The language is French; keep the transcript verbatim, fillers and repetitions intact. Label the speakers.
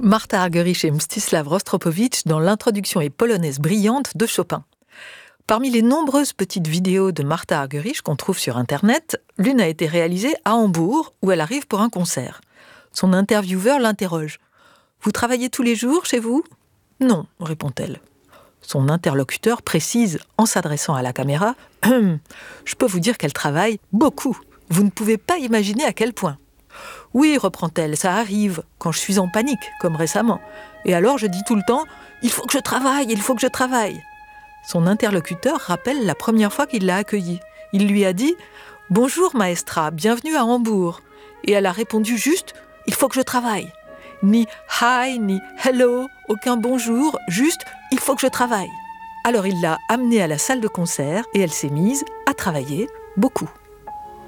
Speaker 1: Martha Argerich et Mstislav Rostropovitch dans l'introduction et polonaise brillante de Chopin. Parmi les nombreuses petites vidéos de Martha Argerich qu'on trouve sur Internet, l'une a été réalisée à Hambourg, où elle arrive pour un concert. Son intervieweur l'interroge. « Vous travaillez tous les jours chez vous ?»« Non », répond-elle. Son interlocuteur précise, en s'adressant à la caméra, « Je peux vous dire qu'elle travaille beaucoup. Vous ne pouvez pas imaginer à quel point. » « Oui, reprend-elle, ça arrive, quand je suis en panique, comme récemment. Et alors je dis tout le temps, il faut que je travaille, il faut que je travaille. » Son interlocuteur rappelle la première fois qu'il l'a accueillie. Il lui a dit « Bonjour maestra, bienvenue à Hambourg. » Et elle a répondu juste « Il faut que je travaille. » Ni « hi » ni « hello », aucun bonjour, juste « Il faut que je travaille. » Alors il l'a amenée à la salle de concert et elle s'est mise à travailler beaucoup.